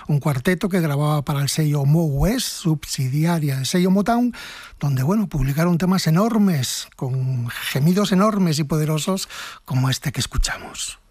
un cuarteto que grababa para el sello Mo West, subsidiaria del sello Motown, donde, publicaron temas enormes, con gemidos enormes y poderosos como este que escuchamos.